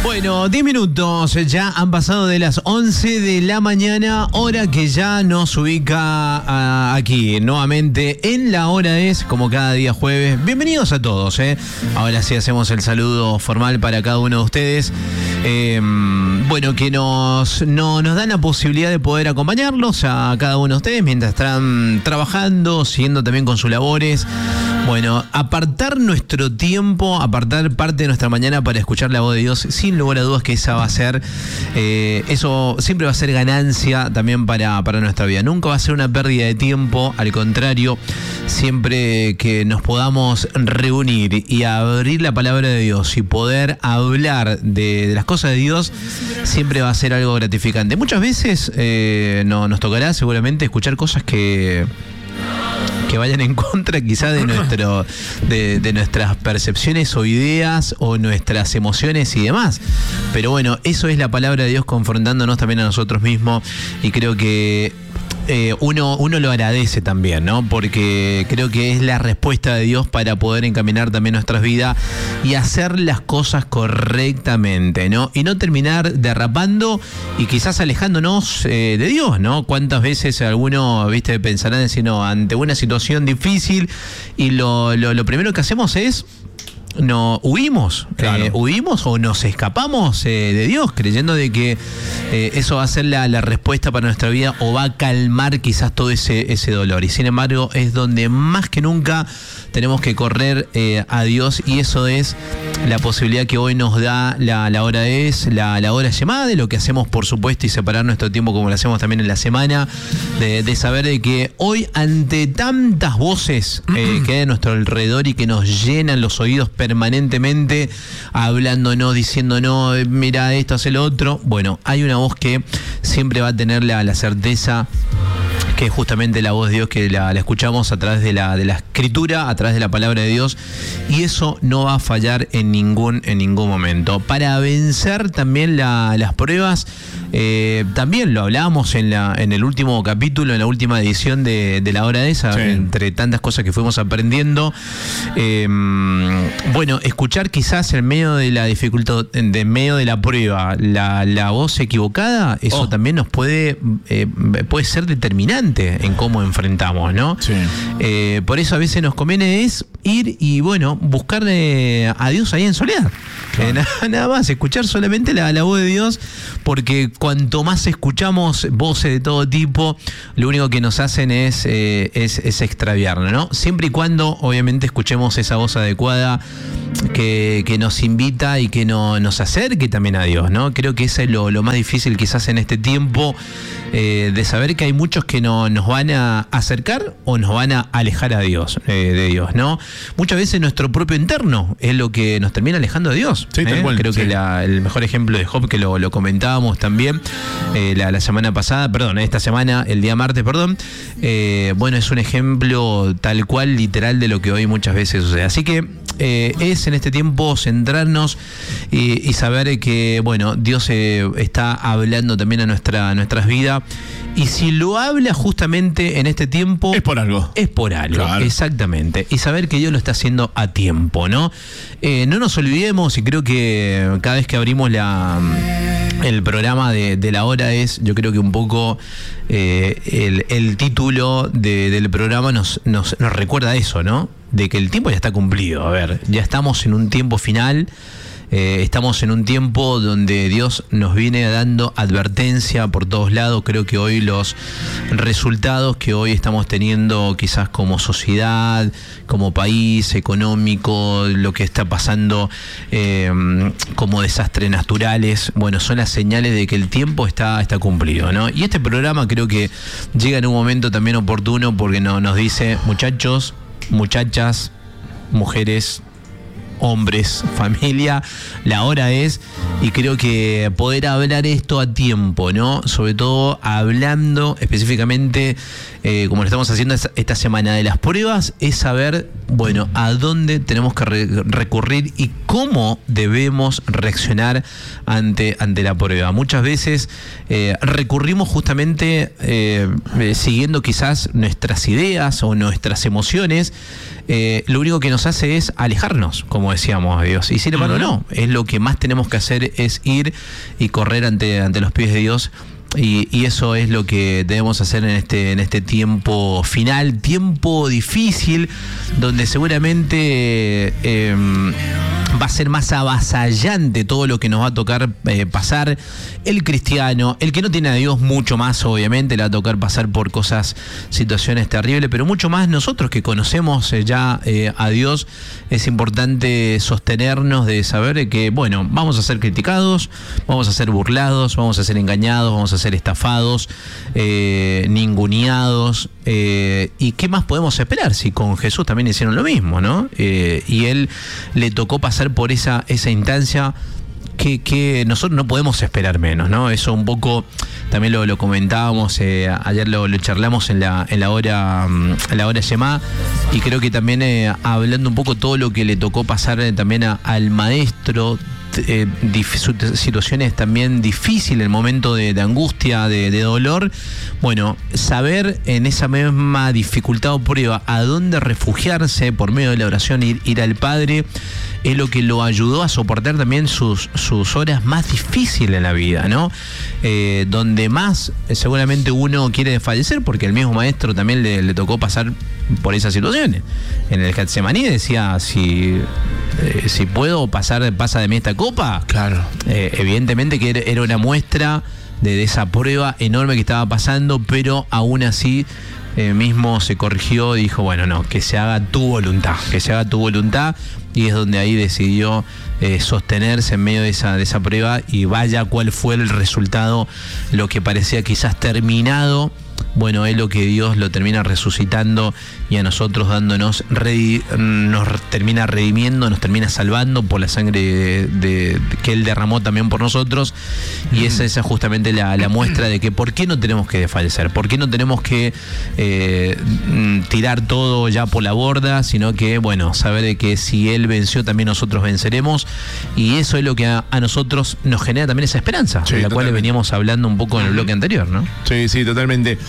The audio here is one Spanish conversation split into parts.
Bueno, 10 minutos ya han pasado de las 11 de la mañana, hora que ya nos ubica aquí nuevamente en La Hora Es, como cada día jueves. Bienvenidos a todos, Ahora sí hacemos el saludo formal para cada uno de ustedes. Bueno, que nos dan la posibilidad de poder acompañarlos a cada uno de ustedes mientras están trabajando, siguiendo también con sus labores. Bueno, apartar nuestro tiempo, apartar parte de nuestra mañana para escuchar la voz de Dios, sin lugar a dudas que esa va a ser, eso siempre va a ser ganancia también para nuestra vida. Nunca va a ser una pérdida de tiempo, al contrario, siempre que nos podamos reunir y abrir la palabra de Dios y poder hablar de las cosas de Dios, siempre va a ser algo gratificante. Muchas veces nos tocará seguramente escuchar cosas que vayan en contra quizás de nuestras percepciones o ideas o nuestras emociones y demás. Pero bueno, eso es la palabra de Dios confrontándonos también a nosotros mismos, y creo que uno lo agradece también, ¿no? Porque creo que es la respuesta de Dios para poder encaminar también nuestras vidas y hacer las cosas correctamente, ¿no? Y no terminar derrapando y quizás alejándonos de Dios, ¿no? ¿Cuántas veces alguno, pensarán decir, no, ante una situación difícil y lo primero que hacemos es huimos, claro. Huimos o nos escapamos de Dios, creyendo de que eso va a ser la respuesta para nuestra vida o va a calmar quizás todo ese dolor. Y sin embargo es donde más que nunca tenemos que correr a Dios, y eso es la posibilidad que hoy nos da la hora la hora llamada, de lo que hacemos por supuesto, y separar nuestro tiempo como lo hacemos también en la semana, de saber de que hoy, ante tantas voces que hay a nuestro alrededor y que nos llenan los oídos permanentemente, hablándonos, diciéndonos, mira esto, hace lo otro, bueno, hay una voz que siempre va a tener la certeza, que es justamente la voz de Dios, que la escuchamos a través de la escritura, a través de la palabra de Dios, y eso no va a fallar en ningún momento. Para vencer también las pruebas, también lo hablábamos en el último capítulo, en la última edición de La Hora de Esa, sí. Entre tantas cosas que fuimos aprendiendo, bueno, escuchar quizás en medio de la dificultad, en medio de la prueba, la voz equivocada, eso también nos puede ser determinante en cómo enfrentamos, ¿no? Sí. Por eso a veces nos conviene ir y, bueno, buscar a Dios ahí en soledad. Claro. Nada más, escuchar solamente la voz de Dios, porque cuanto más escuchamos voces de todo tipo, lo único que nos hacen es extraviarnos, ¿no? Siempre y cuando, obviamente, escuchemos esa voz adecuada que nos invita y que nos acerque también a Dios, ¿no? Creo que eso es lo más difícil quizás en este tiempo, de saber que hay muchos que nos van a acercar o nos van a alejar de Dios, ¿no? Muchas veces nuestro propio interno es lo que nos termina alejando de Dios. Sí, tal cual. Creo que el mejor ejemplo de Job, que lo comentábamos también la semana pasada, esta semana, el día martes, bueno, es un ejemplo tal cual, literal, de lo que hoy muchas veces sucede. Así que es en este tiempo centrarnos y saber que, bueno, Dios está hablando también a nuestras vidas. Y si lo habla justamente en este tiempo, es por algo. Es por algo, claro. Exactamente. Y saber que Dios lo está haciendo a tiempo, ¿no? No nos olvidemos, y creo que cada vez que abrimos el programa de La Hora yo creo que un poco el título del programa nos recuerda eso, ¿no? De que el tiempo ya está cumplido. A ver, ya estamos en un tiempo final. Estamos en un tiempo donde Dios nos viene dando advertencia por todos lados. Creo que hoy los resultados que hoy estamos teniendo quizás como sociedad, como país económico, lo que está pasando como desastres naturales, bueno, son las señales de que el tiempo está cumplido, ¿no? Y este programa creo que llega en un momento también oportuno, porque nos dice, muchachos, muchachas, mujeres, hombres, familia, la hora es, y creo que poder hablar esto a tiempo, ¿no? Sobre todo hablando específicamente, como lo estamos haciendo esta semana de las pruebas, es saber, bueno, a dónde tenemos que recurrir y cómo debemos reaccionar ante la prueba. Muchas veces recurrimos justamente siguiendo quizás nuestras ideas o nuestras emociones, lo único que nos hace es alejarnos, como decíamos, de Dios. Y sin embargo, no, es lo que más tenemos que hacer, es ir y correr ante los pies de Dios. Y eso es lo que debemos hacer en este tiempo final, tiempo difícil, donde seguramente va a ser más avasallante todo lo que nos va a tocar pasar. El cristiano, el que no tiene a Dios, mucho más, obviamente, le va a tocar pasar por situaciones terribles, pero mucho más nosotros que conocemos ya a Dios, es importante sostenernos de saber que, bueno, vamos a ser criticados, vamos a ser burlados, vamos a ser engañados, vamos a ser estafados, ninguneados, y qué más podemos esperar si con Jesús también hicieron lo mismo, ¿no? Y él le tocó pasar por esa instancia que nosotros no podemos esperar menos, ¿no? Eso un poco también lo comentábamos, ayer lo charlamos en la hora Shemá, y creo que también hablando un poco todo lo que le tocó pasar también al maestro, situaciones también difíciles, el momento de angustia, de dolor. Bueno, saber en esa misma dificultad o prueba a dónde refugiarse por medio de la oración, ir al Padre, es lo que lo ayudó a soportar también sus horas más difíciles en la vida, ¿no? Donde más seguramente uno quiere desfallecer, porque el mismo maestro también le tocó pasar por esas situaciones. En el Getsemaní decía, si pasa de mí esta copa. Claro. Evidentemente que era una muestra de esa prueba enorme que estaba pasando, pero aún así mismo se corrigió y dijo, bueno, no, que se haga tu voluntad, y es donde ahí decidió sostenerse en medio de esa prueba, y vaya cuál fue el resultado, lo que parecía quizás terminado. Bueno, es lo que Dios lo termina resucitando y a nosotros dándonos, nos termina redimiendo, nos termina salvando por la sangre que Él derramó también por nosotros. Y esa es justamente la muestra de que por qué no tenemos que desfallecer, por qué no tenemos que tirar todo ya por la borda, sino que, bueno, saber de que si Él venció, también nosotros venceremos. Y eso es lo que a nosotros nos genera también esa esperanza, sí, de la cual veníamos hablando un poco en el bloque anterior, ¿no? Sí, totalmente.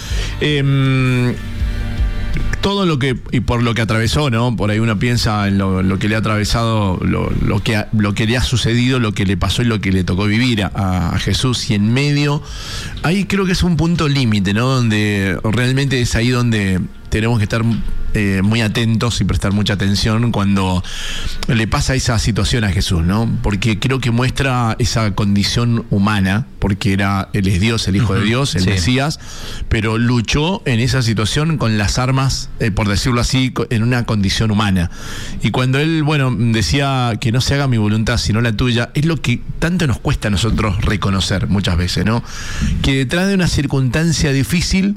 Todo lo que, y por lo que atravesó, ¿no? Por ahí uno piensa en lo que le ha atravesado, lo que le ha sucedido, lo que le pasó y lo que le tocó vivir a Jesús, y en medio, ahí creo que es un punto límite, ¿no? Donde realmente es ahí donde tenemos que estar muy atentos y prestar mucha atención cuando le pasa esa situación a Jesús, ¿no? Porque creo que muestra esa condición humana, porque Él es Dios, el Hijo de Dios, el Mesías, pero luchó en esa situación con las armas, por decirlo así, en una condición humana. Y cuando Él, bueno, decía que no se haga mi voluntad sino la tuya, es lo que tanto nos cuesta a nosotros reconocer muchas veces, ¿no? Que detrás de una circunstancia difícil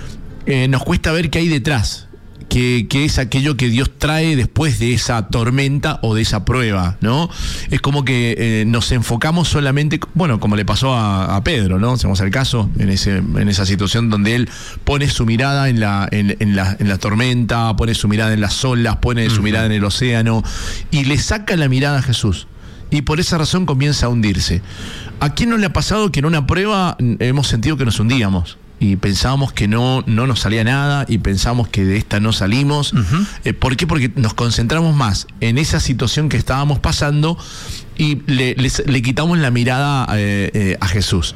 nos cuesta ver qué hay detrás, que es aquello que Dios trae después de esa tormenta o de esa prueba, ¿no? Es como que nos enfocamos solamente, bueno, como le pasó a Pedro, ¿no? Hacemos el caso en esa situación donde él pone su mirada en la tormenta, pone su mirada en las olas, pone su mirada en el océano, y le saca la mirada a Jesús. Y por esa razón comienza a hundirse. ¿A quién no le ha pasado que en una prueba hemos sentido que nos hundíamos? Y pensábamos que no nos salía nada, y pensábamos que de esta no salimos. ¿Por qué? Porque nos concentramos más en esa situación que estábamos pasando y le quitamos la mirada a Jesús.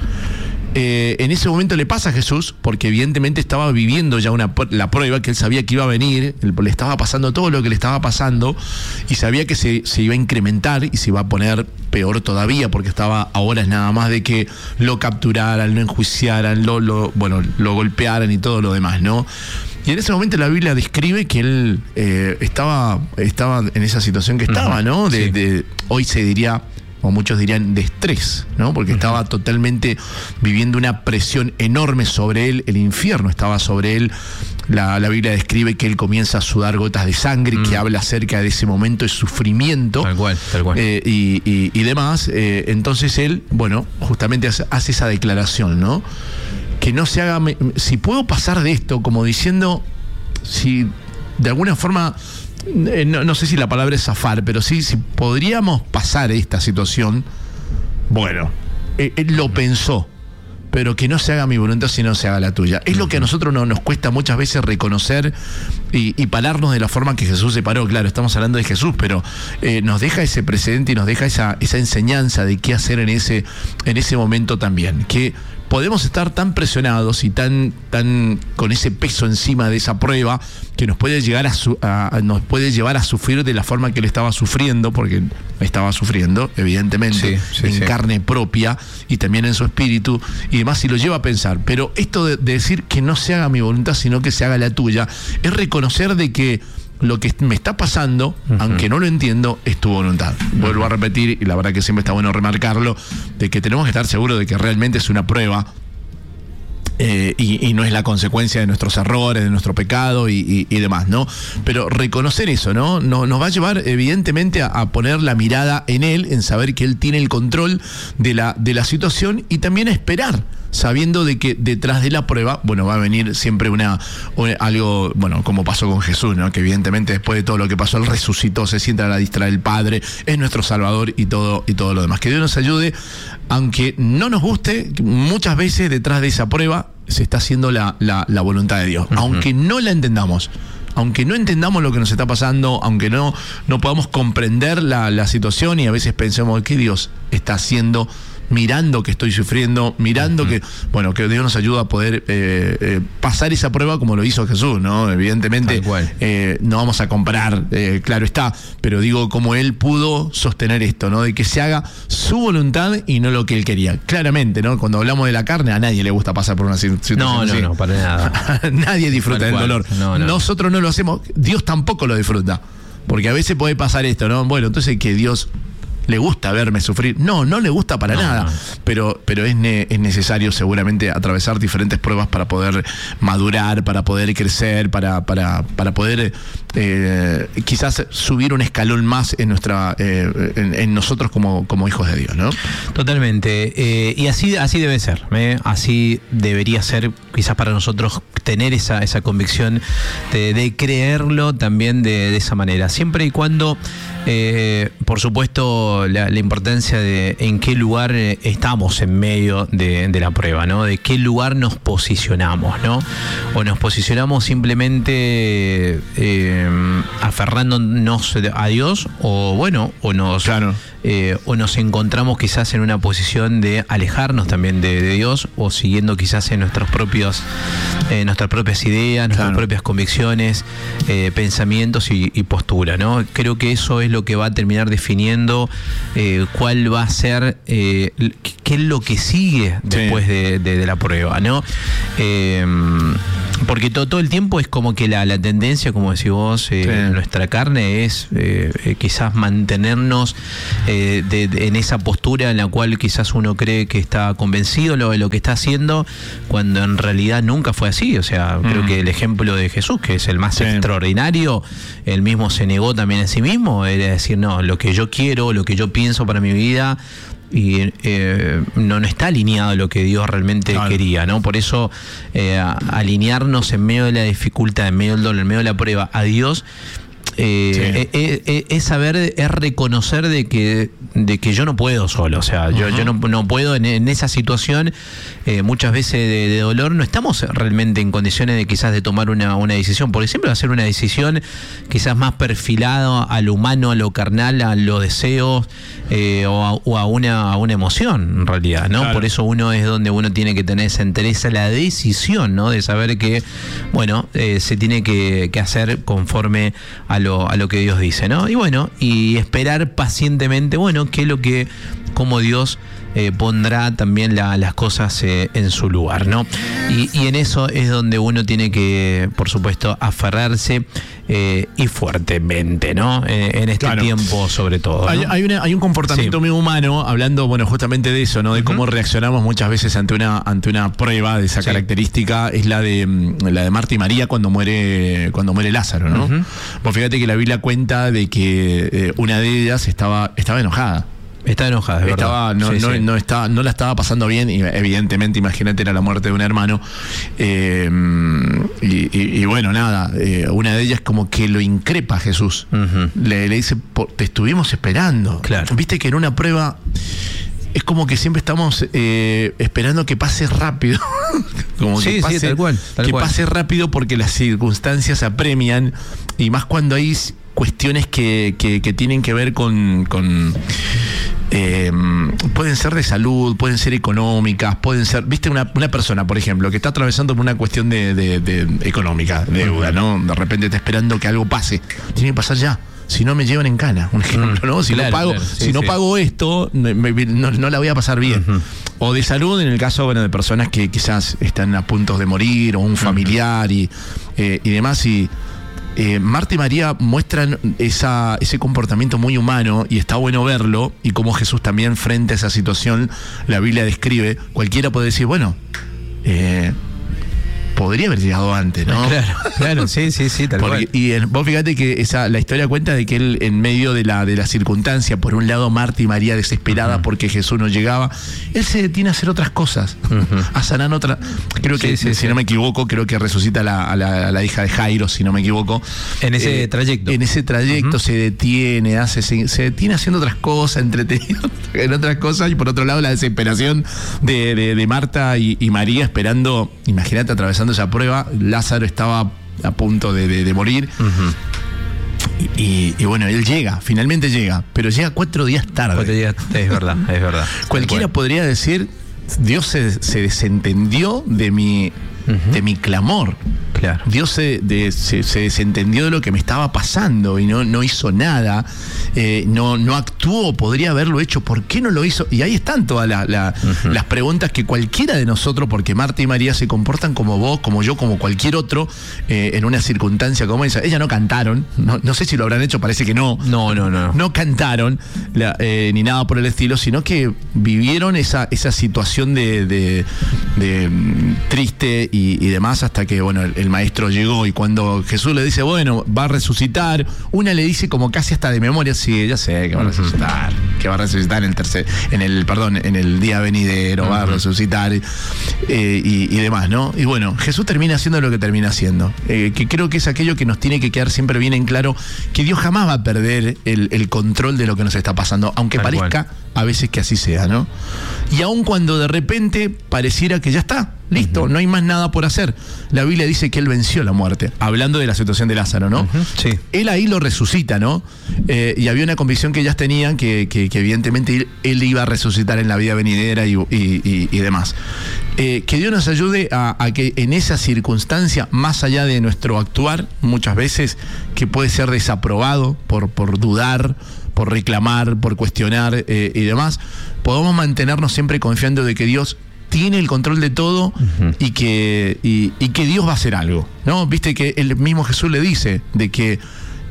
En ese momento le pasa a Jesús, porque evidentemente estaba viviendo ya la prueba, que él sabía que iba a venir, le estaba pasando todo lo que le estaba pasando, y sabía que se iba a incrementar y se iba a poner peor todavía, porque estaba a horas nada más de que lo capturaran, lo enjuiciaran, lo golpearan y todo lo demás, ¿no? Y en ese momento la Biblia describe que él estaba en esa situación que estaba, ¿no? Hoy se diría, o muchos dirían, de estrés, ¿no? Porque estaba totalmente viviendo una presión enorme sobre él, el infierno estaba sobre él. La Biblia describe que él comienza a sudar gotas de sangre, que habla acerca de ese momento de sufrimiento. Tal cual. Y demás. Entonces él, bueno, justamente hace esa declaración, ¿no? Que no se haga, si puedo pasar de esto, como diciendo, si de alguna forma, no sé si la palabra es zafar, pero sí, si podríamos pasar esta situación, bueno, él lo pensó, pero que no se haga mi voluntad sino se haga la tuya. Es lo que a nosotros nos cuesta muchas veces reconocer y pararnos de la forma que Jesús se paró. Claro, estamos hablando de Jesús, pero nos deja ese precedente y nos deja esa enseñanza de qué hacer en ese momento también. Que podemos estar tan presionados y tan con ese peso encima de esa prueba que nos puede llegar nos puede llevar a sufrir de la forma que él estaba sufriendo, porque estaba sufriendo, evidentemente, en carne propia y también en su espíritu y demás, y lo lleva a pensar. Pero esto de decir que no se haga mi voluntad, sino que se haga la tuya, es reconocer de que lo que me está pasando, aunque no lo entiendo, es tu voluntad. Vuelvo a repetir, y la verdad que siempre está bueno remarcarlo, de que tenemos que estar seguros de que realmente es una prueba y no es la consecuencia de nuestros errores, de nuestro pecado y demás, ¿no? Pero reconocer eso, ¿no? Nos va a llevar evidentemente a poner la mirada en él, en saber que él tiene el control de la situación y también a esperar, sabiendo de que detrás de la prueba, bueno, va a venir siempre algo, bueno, como pasó con Jesús, ¿no? Que evidentemente después de todo lo que pasó, él resucitó, se sienta a la diestra del Padre, es nuestro Salvador y todo lo demás. Que Dios nos ayude, aunque no nos guste, muchas veces detrás de esa prueba se está haciendo la voluntad de Dios, aunque no la entendamos. Aunque no entendamos lo que nos está pasando, aunque no podamos comprender la situación y a veces pensemos, ¿qué Dios está haciendo? Mirando que estoy sufriendo, mirando que Dios nos ayuda a poder pasar esa prueba como lo hizo Jesús, ¿no? Evidentemente no vamos a comparar, claro está, pero digo como él pudo sostener esto, ¿no? De que se haga su voluntad y no lo que él quería. Claramente, ¿no? Cuando hablamos de la carne, a nadie le gusta pasar por una situación así. No, para nada. Nadie disfruta del dolor. No. Nosotros no lo hacemos, Dios tampoco lo disfruta. Porque a veces puede pasar esto, ¿no? Bueno, entonces que Dios le gusta verme sufrir. No le gusta para nada. No. Pero es necesario seguramente atravesar diferentes pruebas para poder madurar, para poder crecer, para poder quizás subir un escalón más en nosotros como hijos de Dios, ¿no? Totalmente. Y así debe ser. Así debería ser quizás para nosotros tener esa convicción de creerlo también de esa manera. Siempre y cuando, por supuesto, la importancia de en qué lugar estamos en medio de la prueba, ¿no? De qué lugar nos posicionamos, ¿no? O nos posicionamos simplemente aferrándonos a Dios, o nos encontramos quizás en una posición de alejarnos también de Dios, o siguiendo quizás en nuestras propias ideas, nuestras propias convicciones, pensamientos y postura, ¿no? Creo que eso es lo que va a terminar definiendo cuál va a ser, qué es lo que sigue después de la prueba, ¿no? Porque todo el tiempo es como que la tendencia, como decís vos, nuestra carne es quizás mantenernos en esa postura en la cual quizás uno cree que está convencido de lo que está haciendo, cuando en realidad nunca fue así. O sea, creo que el ejemplo de Jesús, que es el más extraordinario, él mismo se negó también a sí mismo, era decir, no, lo que yo quiero, lo que yo pienso para mi vida, y no está alineado a lo que Dios realmente quería, ¿no? Por eso alinearnos en medio de la dificultad, en medio del dolor, en medio de la prueba a Dios, es saber, es reconocer de que yo no puedo solo. O sea, yo no puedo en esa situación, muchas veces de dolor, no estamos realmente en condiciones de quizás de tomar una decisión, porque siempre va a ser una decisión quizás más perfilada a lo humano, a lo carnal, a los deseos, o a una emoción, en realidad, ¿no? Claro. Por eso es donde uno tiene que tener esa entereza, la decisión, ¿no? De saber que, se tiene que hacer conforme a lo que Dios dice, ¿no? Y esperar pacientemente, qué es lo que, como Dios pondrá también las cosas en su lugar, ¿no? Y en eso es donde uno tiene que, por supuesto, aferrarse y fuertemente, ¿no? En este tiempo, sobre todo, ¿no? Hay un comportamiento muy humano, hablando, justamente de eso, ¿no? De cómo reaccionamos muchas veces ante una prueba de esa característica. Es la de Marta y María cuando muere Lázaro, ¿no? Pues fíjate que la Biblia cuenta de que una de ellas estaba enojada. Está enojada, es verdad. No la estaba pasando bien, y evidentemente, imagínate, era la muerte de un hermano. Una de ellas como que lo increpa a Jesús. Le dice, te estuvimos esperando. Claro. Viste que en una prueba es como que siempre estamos esperando que pase rápido. Como sí, que pase, tal cual. Pase rápido porque las circunstancias apremian, y más cuando hay cuestiones que tienen que ver con pueden ser de salud, pueden ser económicas, pueden ser, viste, una persona, por ejemplo, que está atravesando por una cuestión de económica, de deuda, ¿no? De repente está esperando que algo pase, tiene que pasar ya. Si no me llevan en cana, un ejemplo, ¿no? Si no pago esto, no la voy a pasar bien. O de salud, en el caso, bueno, de personas que quizás están a punto de morir, o un familiar y demás. Y Marta y María muestran ese comportamiento muy humano, y está bueno verlo, y como Jesús también frente a esa situación, la Biblia describe, cualquiera puede decir, bueno, podría haber llegado antes, ¿no? Claro, sí, tal cual. Y vos fíjate que la historia cuenta de que él, en medio de la circunstancia, por un lado Marta y María desesperada porque Jesús no llegaba, él se detiene a hacer otras cosas, a sanar otra. Creo que, si no me equivoco, creo que resucita a la hija de Jairo, si no me equivoco. En ese trayecto. En ese trayecto se detiene, se detiene haciendo otras cosas, entretenido en otras cosas, y por otro lado la desesperación de Marta y María esperando, imagínate, atravesando esa prueba. Lázaro estaba a punto de morir. Y bueno, él finalmente llega, pero llega 4 días tarde. 4 días, es verdad. Cualquiera podría decir, Dios se desentendió de mi clamor. Claro. Dios se desentendió de lo que me estaba pasando y no hizo nada, no actuó. Podría haberlo hecho, ¿por qué no lo hizo? Y ahí están todas las preguntas que cualquiera de nosotros, porque Marta y María se comportan como vos, como yo, como cualquier otro, en una circunstancia como esa. Ellas no cantaron, no sé si lo habrán hecho, parece que no. No cantaron ni nada por el estilo, sino que vivieron esa situación de triste y demás, hasta que, bueno, el maestro llegó, y cuando Jesús le dice, bueno, va a resucitar, una le dice como casi hasta de memoria, sí, ya sé que va a resucitar, en el día venidero, va a resucitar, y demás, ¿no? Y bueno, Jesús termina haciendo lo que termina haciendo, que creo que es aquello que nos tiene que quedar siempre bien en claro, que Dios jamás va a perder el control de lo que nos está pasando, aunque parezca a veces que así sea, ¿no? Y aun cuando de repente pareciera que ya está, listo, no hay más nada por hacer. La Biblia dice que él venció la muerte, hablando de la situación de Lázaro, ¿no? Sí. Él ahí lo resucita, ¿no? Y había una convicción que ellas tenían que evidentemente él iba a resucitar en la vida venidera y demás. Que Dios nos ayude a que en esa circunstancia, más allá de nuestro actuar, muchas veces, que puede ser desaprobado por dudar, por reclamar, por cuestionar y demás, podamos mantenernos siempre confiando de que Dios tiene el control de todo, y que Dios va a hacer algo, ¿no? Viste que el mismo Jesús le dice de que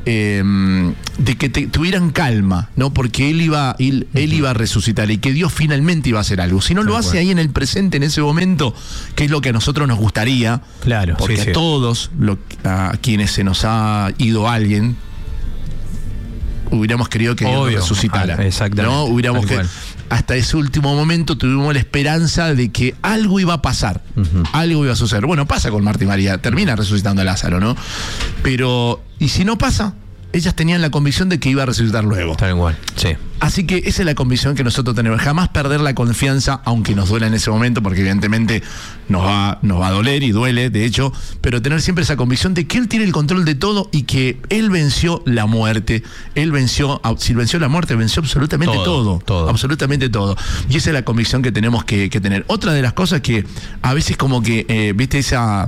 tuvieran calma, ¿no? Porque él iba a resucitar, y que Dios finalmente iba a hacer algo. Si no lo hace ahí en el presente, en ese momento, que es lo que a nosotros nos gustaría, claro, porque a todos a quienes se nos ha ido alguien, hubiéramos querido que Dios resucitara. Exactamente. ¿No? Hubiéramos hasta ese último momento tuvimos la esperanza de que algo iba a pasar, algo iba a suceder. Bueno, pasa con Marta y María, termina resucitando a Lázaro, ¿no? Pero, ¿y si no pasa? Ellas tenían la convicción de que iba a resucitar luego. Tal igual, sí. Así que esa es la convicción que nosotros tenemos. Jamás perder la confianza, aunque nos duela en ese momento, porque evidentemente nos va a doler, y duele, de hecho, pero tener siempre esa convicción de que Él tiene el control de todo, y que Él venció la muerte. Si venció la muerte, venció absolutamente todo. Absolutamente todo. Y esa es la convicción que tenemos que tener. Otra de las cosas que a veces como que, viste,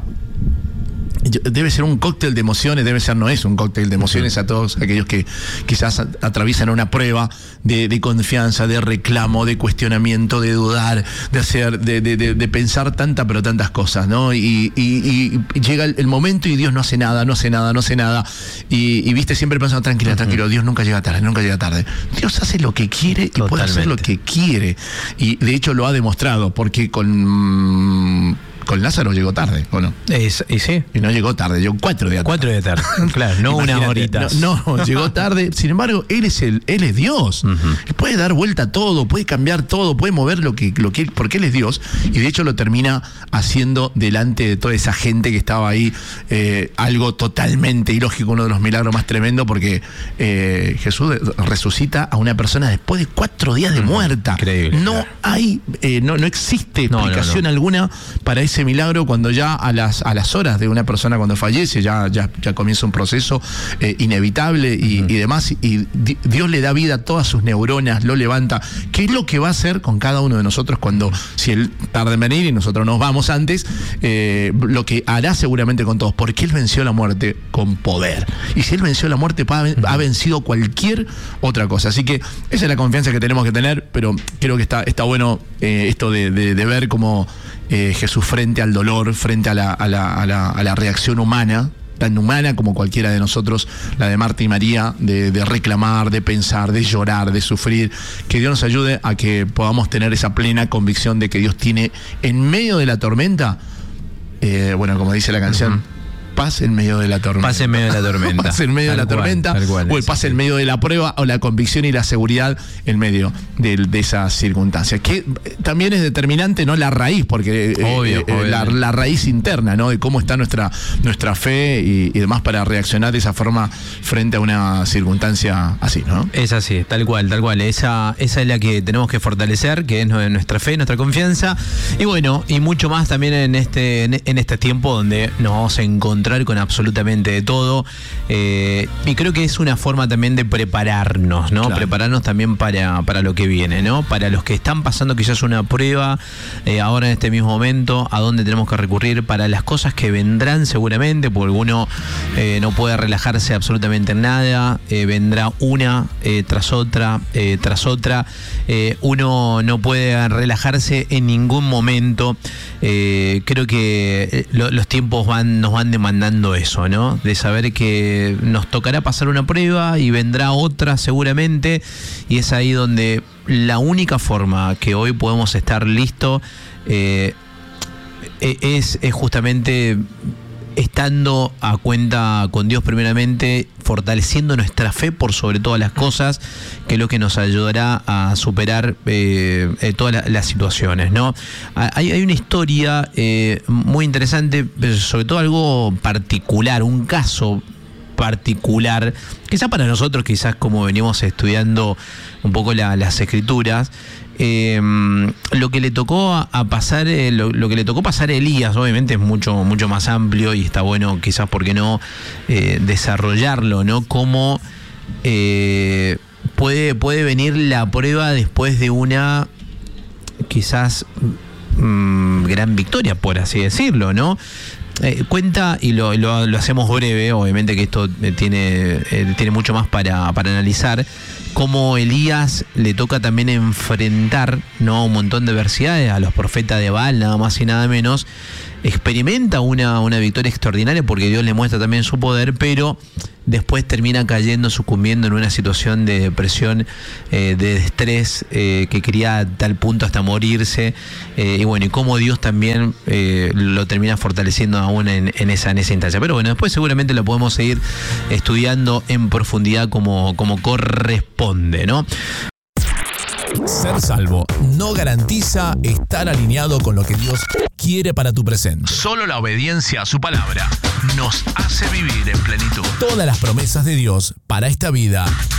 debe ser un cóctel de emociones, no es un cóctel de emociones a todos aquellos que quizás atraviesan una prueba de confianza, de reclamo, de cuestionamiento, de dudar, de pensar tantas cosas, ¿no? Y llega el momento y Dios no hace nada, y viste, siempre pensando, tranquilo, Dios nunca llega tarde. Dios hace lo que quiere y puede hacer lo que quiere, y de hecho lo ha demostrado, porque con con Lázaro llegó tarde, ¿o no? Y sí. Y no llegó tarde, llegó 4 días tarde. 4 días tarde. Claro, no unas horitas. No, llegó tarde. Sin embargo, él es Dios. Él puede dar vuelta a todo, puede cambiar todo, puede mover lo que porque él es Dios. Y de hecho lo termina haciendo delante de toda esa gente que estaba ahí, algo totalmente ilógico, uno de los milagros más tremendos, porque Jesús resucita a una persona después de 4 días de muerta. Increíble. No hay, no existe explicación alguna para ese milagro, cuando ya a las horas de una persona cuando fallece, ya comienza un proceso inevitable y demás, y Dios le da vida a todas sus neuronas, lo levanta. ¿Qué es lo que va a hacer con cada uno de nosotros si él tarda en venir y nosotros nos vamos antes? Lo que hará seguramente con todos, porque él venció la muerte con poder. Y si él venció la muerte, ha vencido cualquier otra cosa. Así que esa es la confianza que tenemos que tener, pero creo que está bueno esto de ver cómo Jesús, frente al dolor, frente a la reacción humana, tan humana como cualquiera de nosotros, la de Marta y María, de reclamar, de pensar, de llorar, de sufrir, que Dios nos ayude a que podamos tener esa plena convicción de que Dios tiene en medio de la tormenta, como dice la canción, paz en medio de la tormenta. Paz en medio de la tormenta. Paz en medio de la tormenta, o el paz en medio de la prueba, o la convicción y la seguridad en medio de esas circunstancias. Que también es determinante, ¿no? La raíz, porque la raíz interna, ¿no? De cómo está nuestra fe y demás para reaccionar de esa forma frente a una circunstancia así, ¿no? Es así, tal cual. Esa es la que tenemos que fortalecer, que es nuestra fe, nuestra confianza. Y bueno, y mucho más también en este tiempo donde nos vamos a encontrar con absolutamente de todo, y creo que es una forma también de prepararnos, ¿no? Claro. Prepararnos también para lo que viene, ¿no? Para los que están pasando quizás una prueba ahora en este mismo momento, a dónde tenemos que recurrir para las cosas que vendrán seguramente, porque uno no puede relajarse absolutamente en nada, vendrá una tras otra, uno no puede relajarse en ningún momento. Creo que los tiempos nos van demandando eso, ¿no? De saber que nos tocará pasar una prueba y vendrá otra seguramente, y es ahí donde la única forma que hoy podemos estar listos es justamente estando a cuenta con Dios primeramente, fortaleciendo nuestra fe por sobre todas las cosas, que es lo que nos ayudará a superar todas las situaciones, ¿no? Hay una historia muy interesante, sobre todo algo particular, un caso particular, quizás para nosotros, quizás como venimos estudiando un poco las escrituras, lo que le tocó a pasar, lo que le tocó pasar a Elías, obviamente es mucho más amplio, y está bueno quizás, ¿por qué no?, desarrollarlo, ¿no? Cómo puede venir la prueba después de una quizás gran victoria, por así decirlo, ¿no? Cuenta, y lo hacemos breve, obviamente que esto tiene mucho más para analizar, cómo Elías le toca también enfrentar, ¿no?, un montón de adversidades a los profetas de Baal, nada más y nada menos. Experimenta una victoria extraordinaria porque Dios le muestra también su poder, pero después termina cayendo, sucumbiendo en una situación de depresión, de estrés, que quería a tal punto hasta morirse, y bueno, y cómo Dios también lo termina fortaleciendo aún en esa instancia. Pero bueno, después seguramente lo podemos seguir estudiando en profundidad como corresponde, ¿no? Ser salvo no garantiza estar alineado con lo que Dios quiere para tu presente. Solo la obediencia a su palabra nos hace vivir en plenitud. Todas las promesas de Dios para esta vida